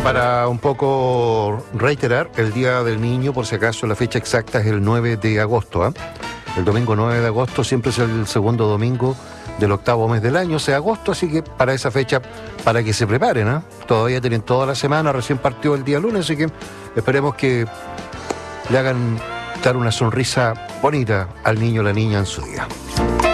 Para un poco reiterar, el Día del Niño, por si acaso, la fecha exacta es el 9 de agosto, ¿eh? El domingo 9 de agosto siempre es el segundo domingo del octavo mes del año, o sea, agosto, así que para esa fecha, para que se preparen, ¿eh? Todavía tienen toda la semana, recién partió el día lunes, así que esperemos que le hagan dar una sonrisa bonita al niño o la niña en su día.